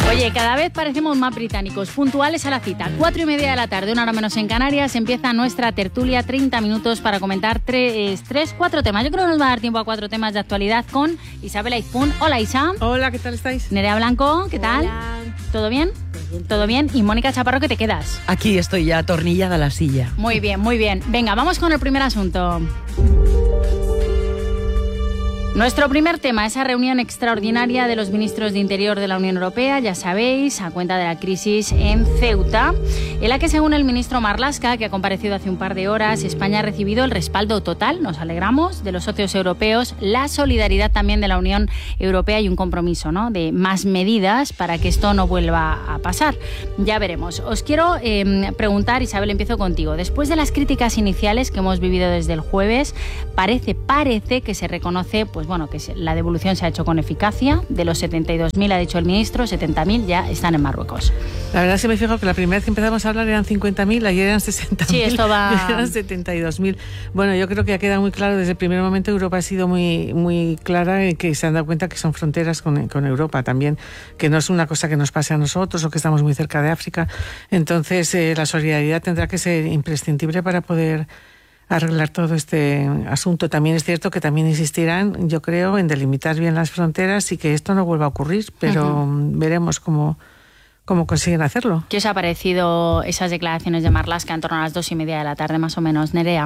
Oye, cada vez parecemos más británicos, puntuales a la cita. 4:30 de la tarde, 1 hora menos en Canarias, empieza nuestra tertulia, 30 minutos para comentar 4 temas. Yo creo que nos va a dar tiempo a 4 temas de actualidad con Isabel Aizpún. Hola, Isa. Hola, ¿qué tal estáis? Nerea Blanco, ¿qué tal? Hola. ¿Todo bien? ¿Todo bien? Y Mónica Chaparro, ¿qué te quedas? Aquí estoy ya atornillada a la silla. Muy bien, muy bien. Venga, vamos con el primer asunto. Nuestro primer tema, esa reunión extraordinaria de los ministros de Interior de la Unión Europea, ya sabéis, a cuenta de la crisis en Ceuta, en la que según el ministro Marlaska, que ha comparecido hace un par de horas, España ha recibido el respaldo total, nos alegramos, de los socios europeos, la solidaridad también de la Unión Europea y un compromiso, ¿no?, de más medidas para que esto no vuelva a pasar. Ya veremos. Os quiero preguntar, Isabel, empiezo contigo. Después de las críticas iniciales que hemos vivido desde el jueves, parece que se reconoce, pues bueno, que la devolución se ha hecho con eficacia. De los 72.000, ha dicho el ministro, 70.000 ya están en Marruecos. La verdad es que me fijo que la primera vez que empezamos a hablar eran 50.000, ayer eran 60.000. Sí, esto va... eran 72.000. Bueno, yo creo que ha quedado muy claro desde el primer momento. Europa ha sido muy, muy clara en que se han dado cuenta que son fronteras con Europa también, que no es una cosa que nos pase a nosotros o que estamos muy cerca de África. Entonces, la solidaridad tendrá que ser imprescindible para poder arreglar todo este asunto. También es cierto que también insistirán, yo creo, en delimitar bien las fronteras y que esto no vuelva a ocurrir, pero veremos cómo consiguen hacerlo. ¿Qué os ha parecido esas declaraciones de Marlaska en torno a las 2:30 de la tarde, más o menos, Nerea?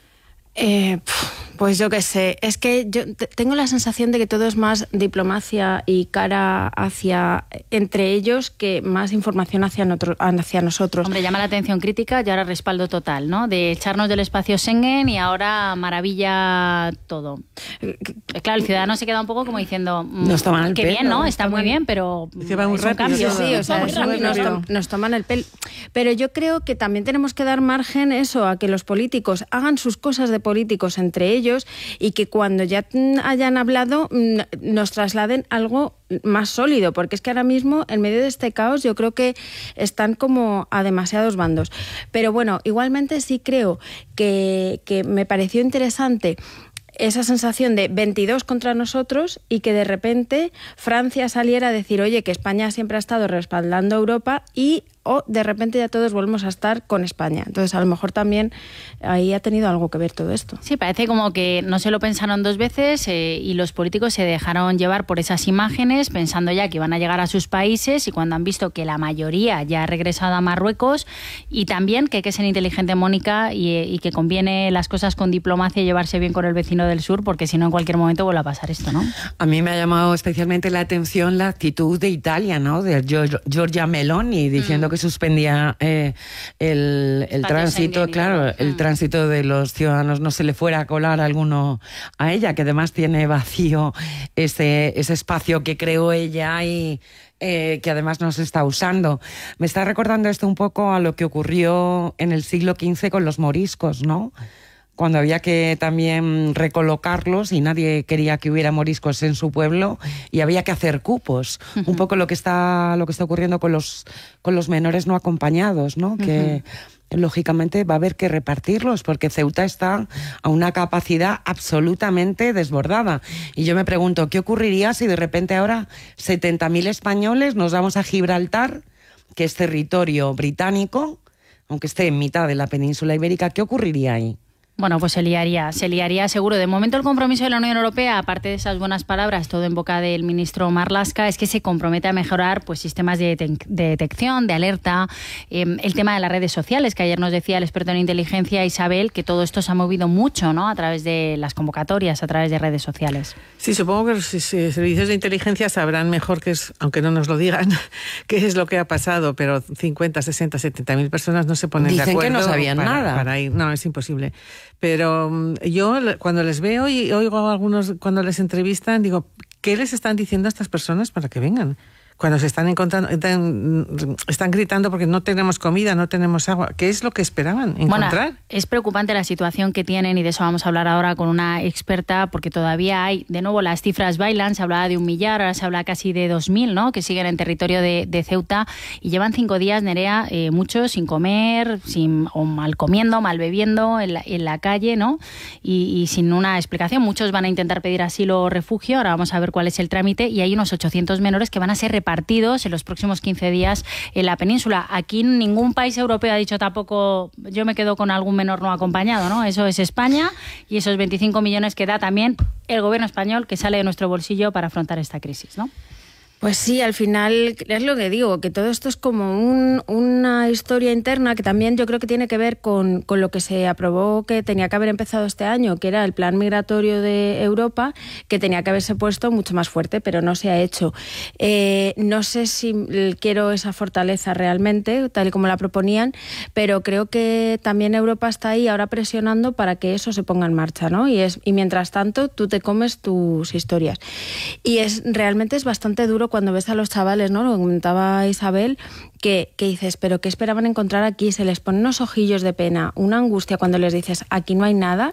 Pues yo qué sé, es que yo tengo la sensación de que todo es más diplomacia y cara hacia entre ellos que más información hacia nosotros. Hombre, llama la atención crítica y ahora respaldo total, ¿no? De echarnos del espacio Schengen y ahora maravilla todo. Claro, el ciudadano se queda un poco como diciendo, nos toman el qué pelo, bien, ¿no? Está muy bien, pero va muy rápido. cambio. Sí, o sea, nos toman el pelo. Pero yo creo que también tenemos que dar margen a que los políticos hagan sus cosas de políticos entre ellos y que cuando ya hayan hablado nos trasladen algo más sólido, porque es que ahora mismo en medio de este caos yo creo que están como a demasiados bandos. Pero bueno, igualmente sí creo que me pareció interesante esa sensación de 22 contra nosotros y que de repente Francia saliera a decir, oye, que España siempre ha estado respaldando a Europa o de repente ya todos volvemos a estar con España. Entonces, a lo mejor también ahí ha tenido algo que ver todo esto. Sí, parece como que no se lo pensaron dos veces y los políticos se dejaron llevar por esas imágenes pensando ya que iban a llegar a sus países y cuando han visto que la mayoría ya ha regresado a Marruecos y también que hay que ser inteligente, Mónica, y que conviene las cosas con diplomacia y llevarse bien con el vecino del sur porque si no en cualquier momento vuelve a pasar esto, ¿no? A mí me ha llamado especialmente la atención la actitud de Italia, ¿no? De Giorgia Meloni diciendo que suspendía el tránsito, claro, el tránsito de los ciudadanos, no se le fuera a colar alguno a ella, que además tiene vacío ese espacio que creó ella y que además no se está usando. Me está recordando esto un poco a lo que ocurrió en el siglo XV con los moriscos, ¿no? Cuando había que también recolocarlos y nadie quería que hubiera moriscos en su pueblo y había que hacer cupos. Un poco lo que está ocurriendo con los menores no acompañados, ¿no? Que lógicamente va a haber que repartirlos porque Ceuta está a una capacidad absolutamente desbordada. Y yo me pregunto, ¿qué ocurriría si de repente ahora 70.000 españoles nos vamos a Gibraltar, que es territorio británico, aunque esté en mitad de la península ibérica? ¿Qué ocurriría ahí? Bueno, pues se liaría seguro. De momento el compromiso de la Unión Europea, aparte de esas buenas palabras, todo en boca del ministro Marlaska, es que se compromete a mejorar pues sistemas de detección, de alerta, el tema de las redes sociales, que ayer nos decía el experto en inteligencia Isabel, que todo esto se ha movido mucho, ¿no?, a través de las convocatorias, a través de redes sociales. Sí, supongo que los servicios de inteligencia sabrán mejor, aunque no nos lo digan, qué es lo que ha pasado, pero 50, 60, 70.000 personas no se ponen de acuerdo. Dicen que no sabían nada. Para ir. No, es imposible. Pero yo cuando les veo y oigo a algunos cuando les entrevistan, digo, ¿qué les están diciendo a estas personas para que vengan? Cuando se están encontrando, están gritando porque no tenemos comida, no tenemos agua. ¿Qué es lo que esperaban encontrar? Bueno, es preocupante la situación que tienen y de eso vamos a hablar ahora con una experta porque todavía hay, de nuevo, las cifras bailan, se hablaba de 1 millar, ahora se habla casi de 2.000, ¿no?, que siguen en territorio de Ceuta y llevan 5 días, Nerea, muchos sin comer, o mal comiendo, mal bebiendo, en la calle, ¿no?, y sin una explicación. Muchos van a intentar pedir asilo o refugio, ahora vamos a ver cuál es el trámite y hay unos 800 menores que van a ser repatriados repartidos en los próximos 15 días en la península. Aquí ningún país europeo ha dicho tampoco, yo me quedo con algún menor no acompañado, ¿no? Eso es España, y esos 25 millones que da también el gobierno español, que sale de nuestro bolsillo para afrontar esta crisis, ¿no? Pues sí, al final es lo que digo, que todo esto es como una historia interna que también yo creo que tiene que ver con lo que se aprobó, que tenía que haber empezado este año, que era el plan migratorio de Europa, que tenía que haberse puesto mucho más fuerte, pero no se ha hecho. No sé si quiero esa fortaleza realmente, tal y como la proponían, pero creo que también Europa está ahí ahora presionando para que eso se ponga en marcha, ¿no? Y mientras tanto tú te comes tus historias. Y realmente es bastante duro cuando ves a los chavales, ¿no? Lo comentaba Isabel, que dices, ¿pero qué esperaban encontrar aquí? Se les ponen unos ojillos de pena, una angustia cuando les dices, aquí no hay nada.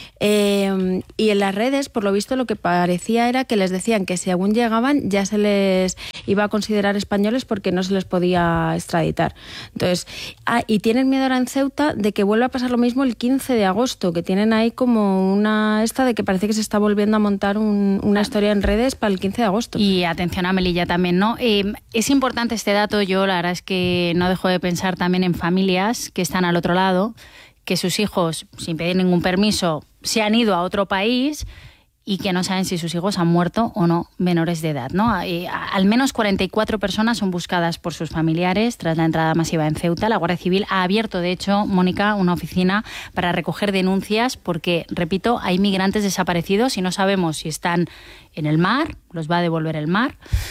Y en las redes, por lo visto, lo que parecía era que les decían que si aún llegaban ya se les iba a considerar españoles porque no se les podía extraditar. Entonces, y tienen miedo ahora en Ceuta de que vuelva a pasar lo mismo el 15 de agosto, que tienen ahí como de que parece que se está volviendo a montar una historia en redes para el 15 de agosto. Y atención a Melilla también, ¿no? Es importante este dato. Yo la verdad es que no dejo de pensar también en familias que están al otro lado, que sus hijos, sin pedir ningún permiso, se han ido a otro país y que no saben si sus hijos han muerto o no, menores de edad, ¿no? Al menos 44 personas son buscadas por sus familiares tras la entrada masiva en Ceuta. La Guardia Civil ha abierto, de hecho, Mónica, una oficina para recoger denuncias porque, repito, hay migrantes desaparecidos y no sabemos si están en el mar, los va a devolver el mar,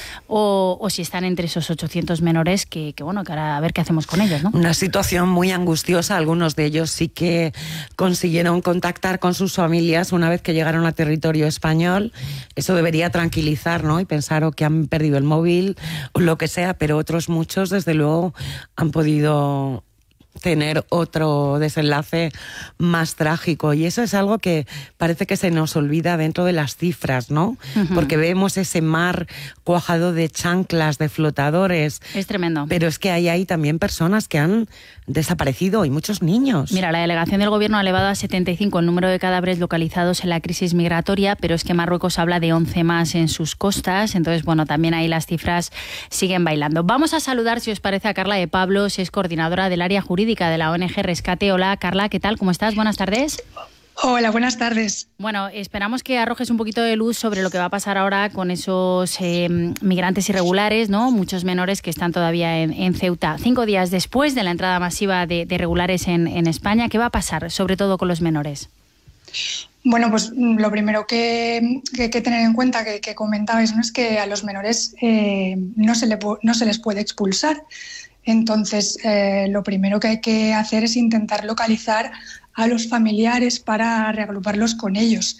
o si están entre esos 800 menores que ahora a ver qué hacemos con ellos, ¿no? Una situación muy angustiosa. Algunos de ellos sí que consiguieron contactar con sus familias una vez que llegaron a territorio español. Eso debería tranquilizar, ¿no? Y pensar que han perdido el móvil o lo que sea, pero otros muchos, desde luego, han podido tener otro desenlace más trágico, y eso es algo que parece que se nos olvida dentro de las cifras, ¿no? Uh-huh. Porque vemos ese mar cuajado de chanclas, de flotadores. Es tremendo. Pero es que hay también personas que han desaparecido y muchos niños. Mira, la delegación del gobierno ha elevado a 75 el número de cadáveres localizados en la crisis migratoria, pero es que Marruecos habla de 11 más en sus costas, entonces, también ahí las cifras siguen bailando. Vamos a saludar, si os parece, a Carla de Pablos, es coordinadora del área jurídica de la ONG Rescate. Hola, Carla, ¿qué tal? ¿Cómo estás? Buenas tardes. Hola, buenas tardes. Bueno, esperamos que arrojes un poquito de luz sobre lo que va a pasar ahora con esos migrantes irregulares, ¿no? Muchos menores que están todavía en Ceuta. 5 días después de la entrada masiva de irregulares en España, ¿qué va a pasar, sobre todo con los menores? Bueno, pues lo primero que hay que tener en cuenta, que comentabais, ¿no? Es que a los menores no se les puede expulsar. Entonces, lo primero que hay que hacer es intentar localizar a los familiares para reagruparlos con ellos.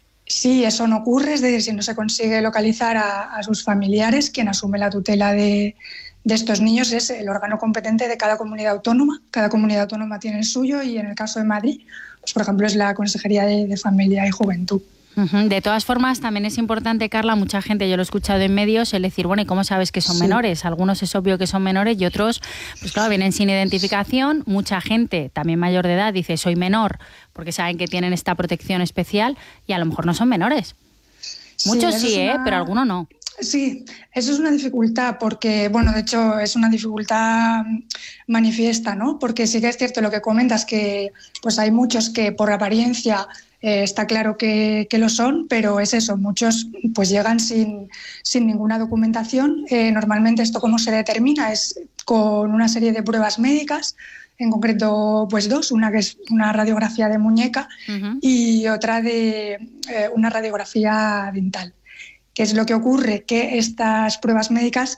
Si eso no ocurre, es decir, si no se consigue localizar a sus familiares, quien asume la tutela de estos niños es el órgano competente de cada comunidad autónoma. Cada comunidad autónoma tiene el suyo y en el caso de Madrid, pues por ejemplo, es la Consejería de Familia y Juventud. De todas formas, también es importante, Carla, mucha gente, yo lo he escuchado en medios, el decir, ¿y cómo sabes que son menores? Algunos es obvio que son menores y otros, pues claro, vienen sin identificación. Mucha gente, también mayor de edad, dice, soy menor, porque saben que tienen esta protección especial y a lo mejor no son menores. Muchos sí, pero algunos no. Sí, eso es una dificultad porque, de hecho es una dificultad manifiesta, ¿no? Porque sí que es cierto lo que comentas, que pues hay muchos que por apariencia está claro que lo son, pero es eso, muchos pues llegan sin ninguna documentación. Normalmente esto cómo se determina es con una serie de pruebas médicas, en concreto pues 2, una que es una radiografía de muñeca y otra de una radiografía dental. ¿Qué es lo que ocurre? Que estas pruebas médicas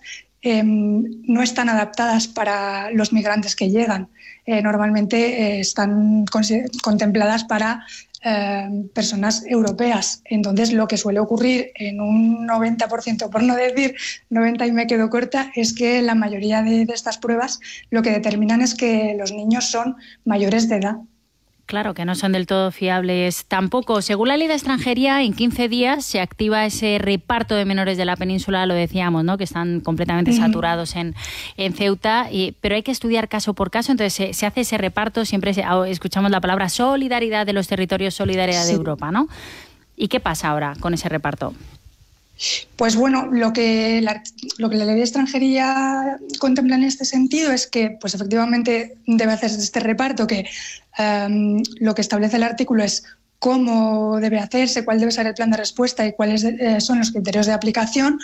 no están adaptadas para los migrantes que llegan. Normalmente están contempladas para personas europeas. Entonces, lo que suele ocurrir en un 90%, por no decir 90 y me quedo corta, es que la mayoría de estas pruebas lo que determinan es que los niños son mayores de edad. Claro, que no son del todo fiables tampoco. Según la ley de extranjería, en 15 días se activa ese reparto de menores de la península, lo decíamos, ¿no? Que están completamente saturados en Ceuta, pero hay que estudiar caso por caso. Entonces se hace ese reparto, siempre escuchamos la palabra solidaridad de los territorios, solidaridad de Europa, ¿no? ¿Y qué pasa ahora con ese reparto? Pues bueno, lo que la ley de extranjería contempla en este sentido es que, pues efectivamente, debe hacerse este reparto, que lo que establece el artículo es cómo debe hacerse, cuál debe ser el plan de respuesta y cuáles son los criterios de aplicación,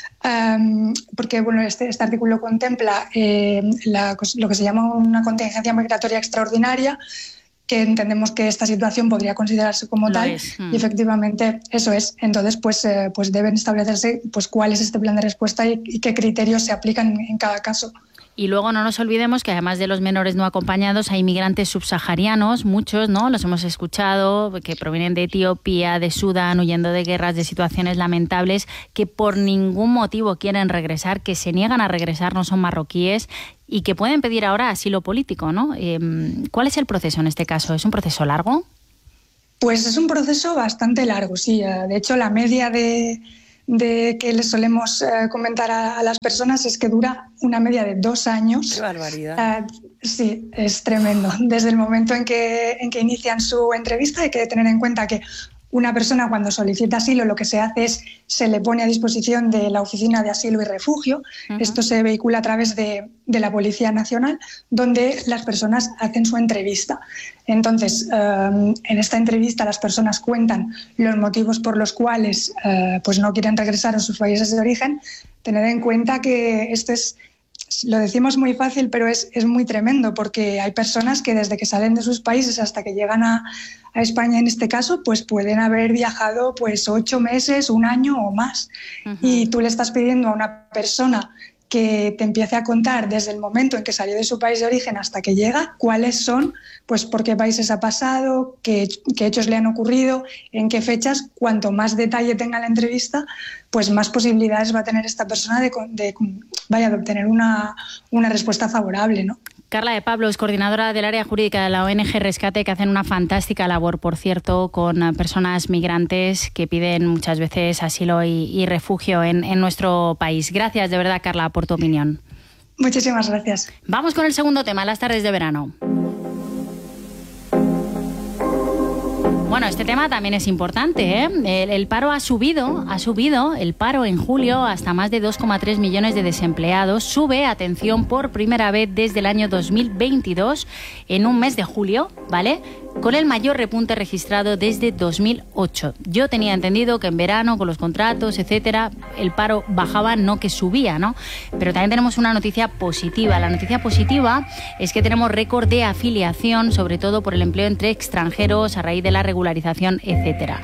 porque bueno, este artículo contempla lo que se llama una contingencia migratoria extraordinaria, que entendemos que esta situación podría considerarse como tal, y efectivamente eso es. Entonces, pues deben establecerse pues cuál es este plan de respuesta y qué criterios se aplican en cada caso. Y luego no nos olvidemos que además de los menores no acompañados hay migrantes subsaharianos, muchos, ¿no? Los hemos escuchado, que provienen de Etiopía, de Sudán, huyendo de guerras, de situaciones lamentables, que por ningún motivo quieren regresar, que se niegan a regresar, no son marroquíes y que pueden pedir ahora asilo político, ¿no? ¿Cuál es el proceso en este caso? ¿Es un proceso largo? Pues es un proceso bastante largo, sí. De hecho, la media de que les solemos comentar a las personas es que dura una media de 2 años. ¡Qué barbaridad! Sí, es tremendo. Desde el momento en que inician su entrevista hay que tener en cuenta que una persona cuando solicita asilo lo que se hace es se le pone a disposición de la Oficina de Asilo y Refugio. Esto se vehicula a través de la Policía Nacional, donde las personas hacen su entrevista. Entonces, en esta entrevista las personas cuentan los motivos por los cuales pues no quieren regresar a sus países de origen. Tened en cuenta que esto es, lo decimos muy fácil, pero es muy tremendo, porque hay personas que desde que salen de sus países hasta que llegan a España, en este caso, pues pueden haber viajado pues 8 meses, 1 año o más. Y tú le estás pidiendo a una persona que te empiece a contar desde el momento en que salió de su país de origen hasta que llega, cuáles son, pues por qué países ha pasado, qué hechos le han ocurrido, en qué fechas. Cuanto más detalle tenga la entrevista, pues más posibilidades va a tener esta persona de obtener una respuesta favorable, ¿no? Carla de Pablo es coordinadora del área jurídica de la ONG Rescate, que hacen una fantástica labor, por cierto, con personas migrantes que piden muchas veces asilo y refugio en nuestro país. Gracias de verdad, Carla, por tu opinión. Muchísimas gracias. Vamos con el segundo tema, las tardes de verano. Bueno, este tema también es importante, ¿eh? El paro ha subido el paro en julio hasta más de 2,3 millones de desempleados. Sube, atención, por primera vez desde el año 2022, en un mes de julio, ¿vale? Con el mayor repunte registrado desde 2008. Yo tenía entendido que en verano, con los contratos, etcétera, el paro bajaba, no que subía, ¿no? Pero también tenemos una noticia positiva. La noticia positiva es que tenemos récord de afiliación, sobre todo por el empleo entre extranjeros a raíz de la regularización, etcétera.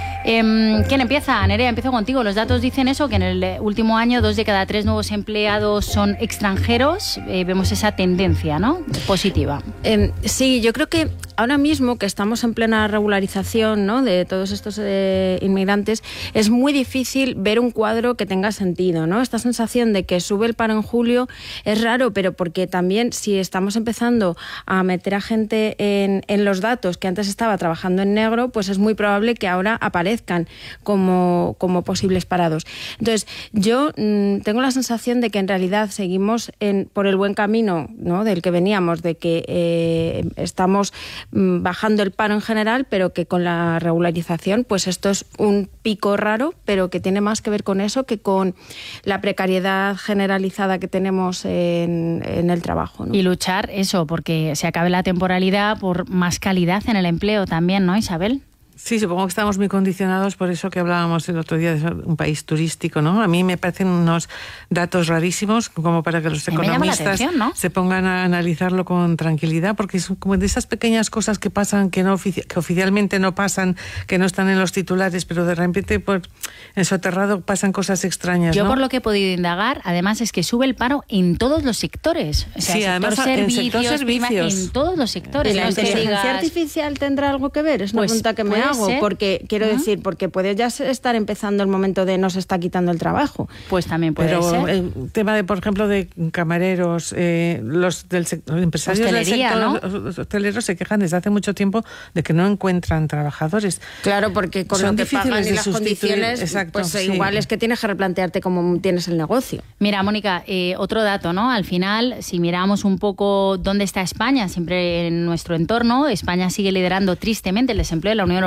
¿Quién empieza? Nerea, empiezo contigo. Los datos dicen eso, que en el último año 2 de cada 3 nuevos empleados son extranjeros. Vemos esa tendencia, ¿no? Positiva. Sí, yo creo que ahora mismo que estamos en plena regularización, ¿no?, de todos estos inmigrantes, es muy difícil ver un cuadro que tenga sentido, ¿no? Esta sensación de que sube el paro en julio es raro, pero porque también si estamos empezando a meter a gente en los datos que antes estaba trabajando en negro, pues es muy probable que ahora aparezcan como posibles parados. Entonces, yo tengo la sensación de que en realidad seguimos por el buen camino, ¿no?, del que veníamos, de que estamos bajando el paro en general, pero que con la regularización, pues esto es un pico raro, pero que tiene más que ver con eso que con la precariedad generalizada que tenemos en el trabajo, ¿no? Y luchar eso, porque se acabe la temporalidad, por más calidad en el empleo también, ¿no, Isabel? Sí, supongo que estamos muy condicionados por eso que hablábamos el otro día de un país turístico, ¿no? A mí me parecen unos datos rarísimos como para que los economistas se pongan a analizarlo con tranquilidad, porque es como de esas pequeñas cosas que pasan, que oficialmente no pasan, que no están en los titulares, pero de repente en soterrado pasan cosas extrañas, ¿no? Yo por lo que he podido indagar, además, es que sube el paro en todos los sectores. O sea, sí, además en sector servicios. En todos los sectores. ¿La inteligencia artificial tendrá algo que ver? Es una pregunta que me hago, porque quiero decir, porque puede ya estar empezando el momento de nos está quitando el trabajo. Pues también puede ser. Pero el tema de, por ejemplo, de camareros, los empresarios hostelería, del sector, ¿no? Los hosteleros se quejan desde hace mucho tiempo de que no encuentran trabajadores. Claro, porque con son lo que pagan y las condiciones, exacto, pues sí. Igual es que tienes que replantearte cómo tienes el negocio. Mira, Mónica, otro dato, ¿no? Al final, si miramos un poco dónde está España, siempre en nuestro entorno, España sigue liderando tristemente el desempleo de la Unión Europea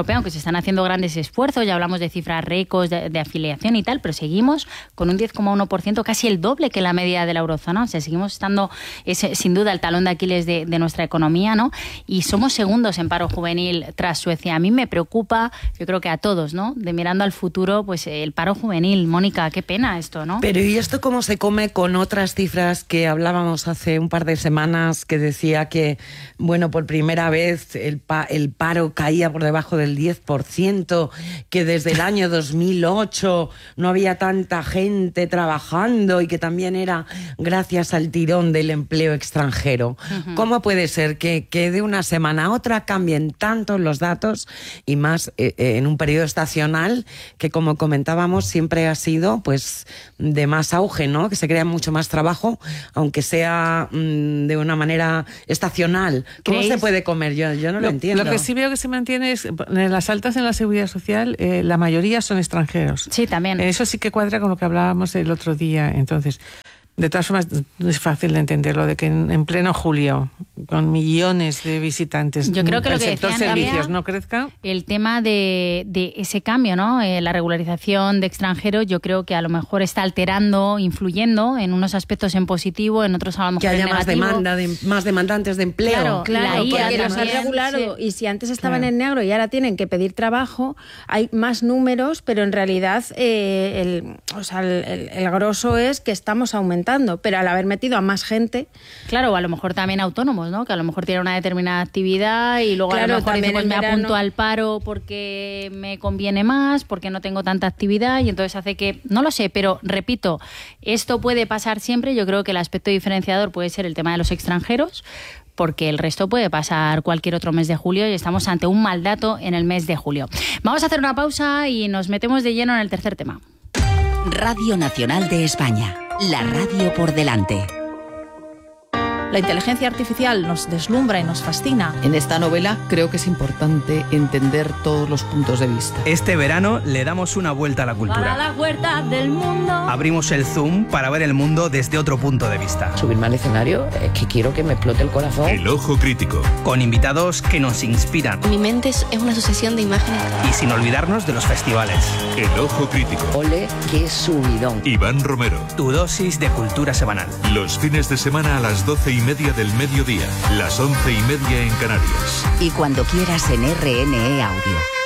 Europea, aunque se están haciendo grandes esfuerzos, ya hablamos de cifras récords de afiliación y tal, pero seguimos con un 10,1%, casi el doble que la media de la eurozona. O sea, seguimos estando, sin duda, el talón de Aquiles de nuestra economía, ¿no? Y somos segundos en paro juvenil tras Suecia. A mí me preocupa, yo creo que a todos, ¿no? De mirando al futuro, pues el paro juvenil. Mónica, qué pena esto, ¿no? Pero ¿y esto cómo se come con otras cifras que hablábamos hace un par de semanas, que decía que, bueno, por primera vez el paro caía por debajo del 10%, que desde el año 2008 no había tanta gente trabajando y que también era gracias al tirón del empleo extranjero? Uh-huh. ¿Cómo puede ser que de una semana a otra cambien tanto los datos y más en un periodo estacional que, como comentábamos, siempre ha sido pues de más auge, ¿no? Que se crea mucho más trabajo, aunque sea de una manera estacional. ¿Cómo se puede comer? Yo no lo entiendo. Lo que sí veo que se mantiene es, en las altas en la seguridad social, la mayoría son extranjeros. Sí, también. Eso sí que cuadra con lo que hablábamos el otro día. Entonces, de todas formas, no es fácil de entenderlo, de que en pleno julio, con millones de visitantes, yo creo que el lo que sector servicios no crezca. El tema de ese cambio, ¿no? La regularización de extranjeros, yo creo que a lo mejor está alterando, influyendo en unos aspectos en positivo, en otros a lo mejor que haya en negativo. más demandantes de empleo. Claro, porque los han regulado, sí. Y si antes estaban en negro y ahora tienen que pedir trabajo, hay más números, pero en realidad el grosso es que estamos aumentando. Pero al haber metido a más gente... Claro, o a lo mejor también autónomos, ¿no? Que a lo mejor tienen una determinada actividad y luego a lo mejor dicen, pues me apunto al paro porque me conviene más, porque no tengo tanta actividad y entonces hace que... No lo sé, pero repito, esto puede pasar siempre. Yo creo que el aspecto diferenciador puede ser el tema de los extranjeros, porque el resto puede pasar cualquier otro mes de julio y estamos ante un mal dato en el mes de julio. Vamos a hacer una pausa y nos metemos de lleno en el tercer tema. Radio Nacional de España. La radio por delante. La inteligencia artificial nos deslumbra y nos fascina. En esta novela creo que es importante entender todos los puntos de vista. Este verano le damos una vuelta a la cultura. Para la vuelta del mundo. Abrimos el Zoom para ver el mundo desde otro punto de vista. Subirme al escenario es que quiero que me explote el corazón. El Ojo Crítico. Con invitados que nos inspiran. Mi mente es una sucesión de imágenes. Y sin olvidarnos de los festivales. El Ojo Crítico. Ole, qué subidón. Iván Romero. Tu dosis de cultura semanal. Los fines de semana a las 12:30 del mediodía. Las 11:30 en Canarias. Y cuando quieras en RNE Audio.